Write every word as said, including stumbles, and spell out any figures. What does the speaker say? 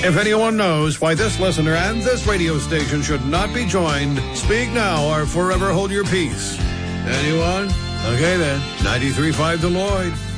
If anyone knows why this listener and this radio station should not be joined, speak now or forever hold your peace. Anyone? Okay then, ninety-three point five The Lloyd.